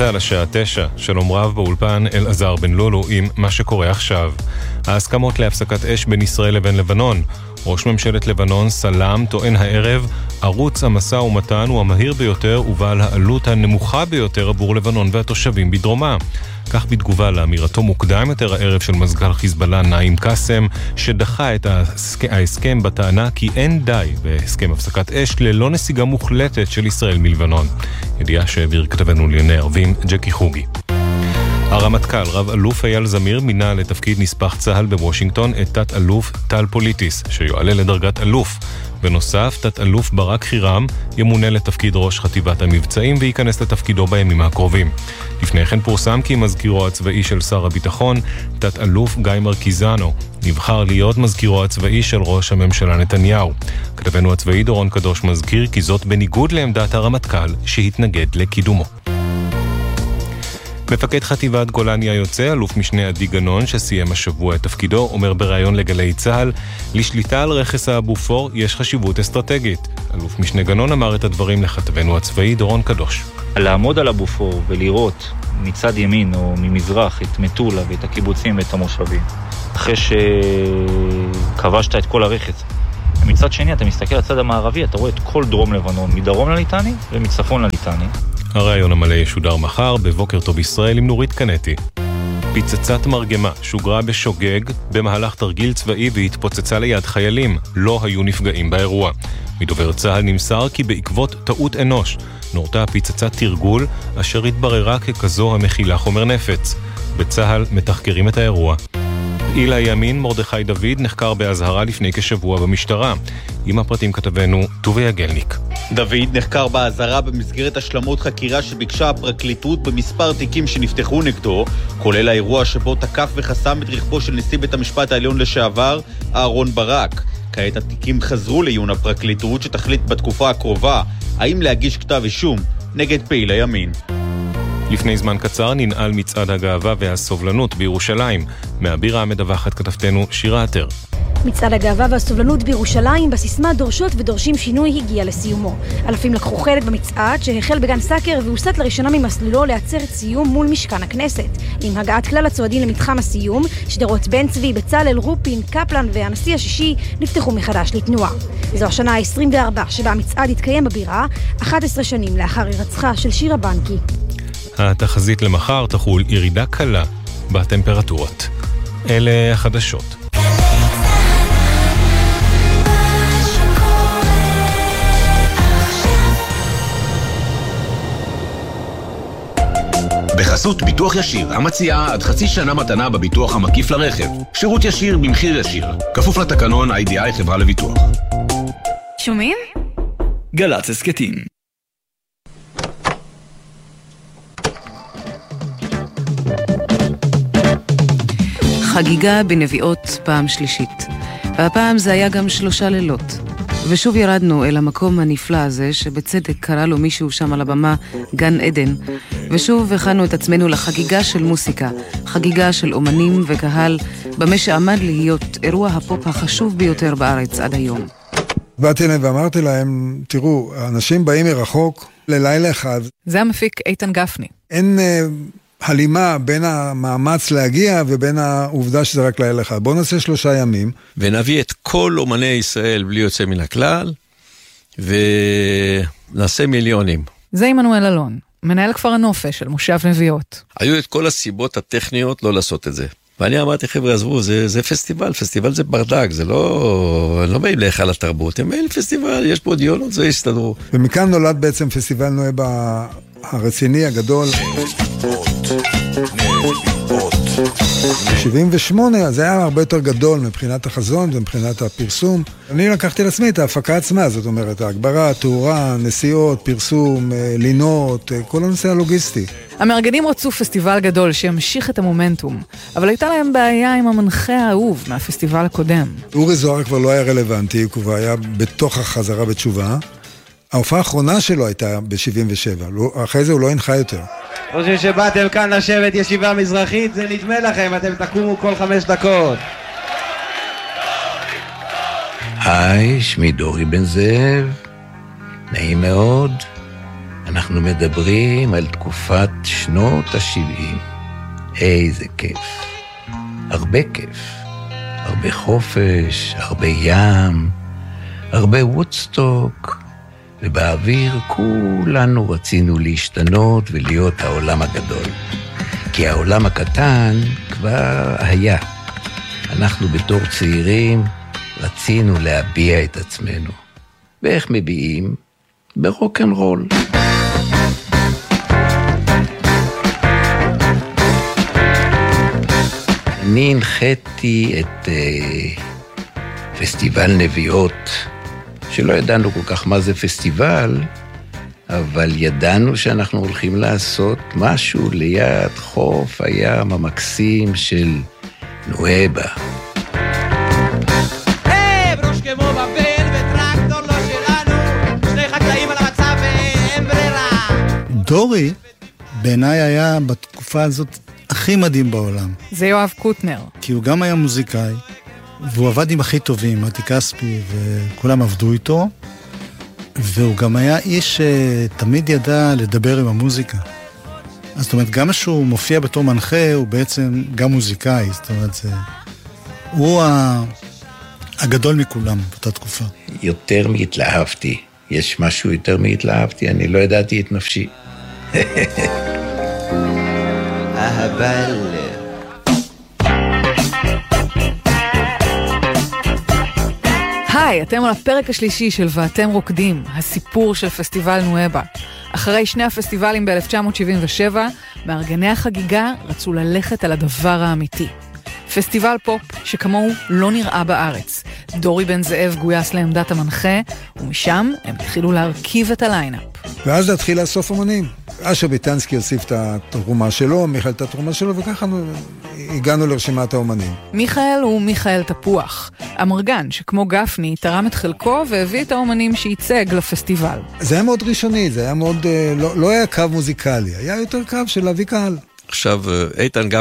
צהל השעה 9, שלום רב באולפן אלעזר בן לולו עם מה שקורה עכשיו. ההסכמות להפסקת אש בין ישראל לבין לבנון. ראש ממשלת לבנון סלאם טוען הערב, ערוץ המשא ומתן הוא המהיר ביותר ובעל העלות הנמוכה ביותר עבור לבנון והתושבים בדרומה. כך בתגובה לאמירתו מוקדם יותר הערב של מזכ"ל חיזבאללה נעים קאסם, שדחה את ההסכם בטענה כי אין די בהסכם הפסקת אש ללא נסיגה מוחלטת של ישראל מלבנון. ידיעה שהעביר כתבנו לענייני ערבים ג'קי חוגי. הרמטכ"ל רב אלוף אייל זמיר מינה לתפקיד נספח צהל בוושינגטון את תת אלוף טל פוליטיס, שיועלה לדרגת אלוף. בנוסף, תת אלוף ברק חירם ימונה לתפקיד ראש חטיבת המבצעים וייכנס לתפקידו בימים הקרובים. לפני כן פורסם כי מזכירו הצבאי של שר הביטחון, תת אלוף גיא מרקיזנו, נבחר להיות מזכירו הצבאי של ראש הממשלה נתניהו. כתבנו הצבאי דורון קדוש מזכיר כי זאת בניגוד לעמדת הרמטכ"ל שהתנגד לקידומו. מפקד חטיבת גולני היוצא, אלוף משנה עדי גנון, שסיים השבוע את תפקידו, אומר בראיון לגלי צהל, לשליטה על רכס האבופור יש חשיבות אסטרטגית. אלוף משנה גנון אמר את הדברים לכתבנו הצבאי דורון קדוש. לעמוד על אבופור ולראות מצד ימין או ממזרח את מטולה ואת הקיבוצים ואת המושבים, אחרי שכבשת את כל הרכס. מצד שני, אתה מסתכל לצד המערבי, אתה רואה את כל דרום לבנון, מדרום לליטני ומצפון לליטני. הרעיון המלא ישודר מחר בבוקר טוב ישראל עם נורית קנטי. פיצצת מרגמה שוגרה בשוגג במהלך תרגיל צבאי והתפוצצה ליד חיילים. לא היו נפגעים באירוע. מדובר צהל נמסר כי בעקבות טעות אנוש נורתה פיצצת תרגול אשר התבררה ככזו המכילה חומר נפץ. בצהל מתחקרים את האירוע. פעיל הימין מרדכי דוד נחקר בהזהרה לפני כשבוע במשטרה. עם הפרטים כתבנו טובי יגלניק. דוד נחקר בהזהרה במסגרת השלמות חקירה שביקשה הפרקליטות במספר תיקים שנפתחו נגדו, כולל האירוע שבו תקף וחסם את רכבו של נשיא בית המשפט העליון לשעבר, אהרון ברק. כעת התיקים חזרו לעיון הפרקליטות שתחליט בתקופה הקרובה האם להגיש כתב אישום נגד פעיל הימין. לפני זמן קצר ננעל מצעד הגאווה והסובלנות בירושלים. מהבירה מדווחת כתבתנו שירה עטר. מצעד הגאווה והסובלנות בירושלים בסיסמה דורשות ודורשים שינוי הגיע לסיומו. אלפים לקחו חלק במצעד שהחל בגן סאקר והוסט לראשונה ממסלולו לעצרת סיום מול משכן הכנסת. עם הגעת כלל הצועדים למתחם הסיום, שדרות בן צבי, בצלאל, רופין, קפלן והנשיא השישי נפתחו מחדש לתנועה. זו השנה ה-24 שבה המצעד התקיים בבירה, 11 שנים לאחר הירצחה של שירה בנקי. התחזית למחר תחול ירידה קלה בטמפרטורות. אלה החדשות. בחסות ביטוח ישיר, המציעה עד חצי שנה מתנה בביטוח המקיף לרכב. שירות ישיר במחיר ישיר. כפוף לתקנון IDI חברה לביטוח. שומעים? גל"צ הסכתים. חגיגה בנביאות פעם שלישית. והפעם זה היה גם 3 לילות. ושוב ירדנו אל המקום הנפלא הזה, שבצדק קרא לו מישהו שם על הבמה גן עדן. ושוב הכנו את עצמנו לחגיגה של מוסיקה, חגיגה של אומנים וקהל, במה שעמד להיות אירוע הפופ החשוב ביותר בארץ עד היום. באתי להם ואמרתי להם, תראו, האנשים באים מרחוק ללילה אחד. זה המפיק איתן גפני. אין הלימה בין המאמץ להגיע ובין העובדה שזה רק לילה אחד. בואו נעשה 3 ימים. ונביא את כל אומני ישראל בלי יוצא מן הכלל, ונעשה מיליונים. זה עמנואל אלון, מנהל כפר הנופש של מושב נביאות. היו את כל הסיבות הטכניות לא לעשות את זה. ואני אמרתי, חבר'ה, עזבו, זה פסטיבל. פסטיבל זה ברדק, זה לא באים להיכל התרבות, הם באים לפסטיבל, יש פה דיונות, זה יסתדרו. ומכאן נולד בעצם פסטיבל נואב הרציני הגדול. 78, זה היה הרבה יותר גדול מבחינת החזון ומבחינת הפרסום. אני לקחתי לעצמי את ההפקה עצמה, זאת אומרת, ההגברה, תאורה, נסיעות, פרסום, לינות, כל הנושא הלוגיסטי. המארגנים רצו פסטיבל גדול שימשיך את המומנטום, אבל הייתה להם בעיה עם המנחה האהוב מהפסטיבל הקודם. אורי זוהר כבר לא היה רלוונטי, הוא כבר היה בתוך החזרה בתשובה. ההופעה האחרונה שלו הייתה ב-77, אחרי זה הוא לא הנחה יותר. חושבים שבאתם כאן לשבת ישיבה מזרחית, זה נדמה לכם, אתם תקומו כל 5 דקות. היי, שמי דורי בן זאב, נעים מאוד. אנחנו מדברים על תקופת שנות ה-70. איזה כיף. הרבה כיף. הרבה חופש, הרבה ים, הרבה וודסטוק, ובאוויר כולנו רצינו להשתנות ולהיות העולם הגדול. כי העולם הקטן כבר היה. אנחנו בתור צעירים רצינו להביע את עצמנו. ואיך מביעים? ברוק אנד רול. אני הנחיתי את פסטיבל נביאות, שלא ידענו כל כך מה זה פסטיבל, אבל ידענו שאנחנו הולכים לעשות משהו ליד חוף הים המקסים של נואבה. בראש כמו בבל וטרקטור לא שלנו, שני חקלאים על המצב ואין ברירה. דורי בעיניי היה בתקופה הזאת הכי מדהים בעולם. זה יואב קוטנר. כי הוא גם היה מוזיקאי, והוא עבד עם הכי טובים, מתי כספי, וכולם עבדו איתו, והוא גם היה איש שתמיד ידע לדבר עם המוזיקה. אז זאת אומרת, גם שהוא מופיע בתור מנחה, הוא בעצם גם מוזיקאי, זאת אומרת, הוא הגדול מכולם באותה תקופה. יותר מהתלהבתי. יש משהו יותר מהתלהבתי, אני לא ידעתי את נפשי. אבל היי, אתם על הפרק השלישי של ואתם רוקדים, הסיפור של פסטיבל נואבה. אחרי שני הפסטיבלים ב-1977, מארגני החגיגה רצו ללכת על הדבר האמיתי. פסטיבל פופ שכמוהו לא נראה בארץ. דורי בן זאב גויס לעמדת המנחה, ומשם הם התחילו להרכיב את הליינאפ. ואז להתחיל לאסוף אומנים. אשר ביטנסקי הוסיף את התרומה שלו, מיכאל את התרומה שלו, וככה הגענו לרשימת האומנים. מיכאל הוא מיכאל תפוח, המרגן שכמו גפני תרם את חלקו והביא את האומנים שייצג לפסטיבל. זה היה מאוד ראשוני, זה היה מאוד, לא היה קו מוזיקלי, היה יותר קו של להביא קהל. עכשיו, איתן